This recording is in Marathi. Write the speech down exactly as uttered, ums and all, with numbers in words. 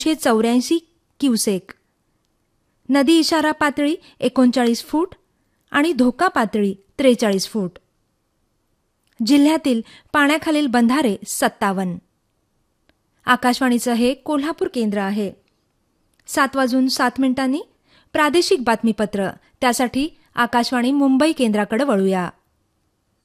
एकशे चौऱ्याऐंशी क्युसेक. नदी इशारा पातळी एकोणचाळीस फूट आणि धोका पातळी त्रेचाळीस फूट. जिल्ह्यातील पाण्याखालील बंधारे सत्तावन्न. आकाशवाणीचं हे कोल्हापूर केंद्र आहे. सात वाजून सात मिनिटांनी प्रादेशिक बातमीपत्र, त्यासाठी आकाशवाणी मुंबई केंद्राकडे वळूया.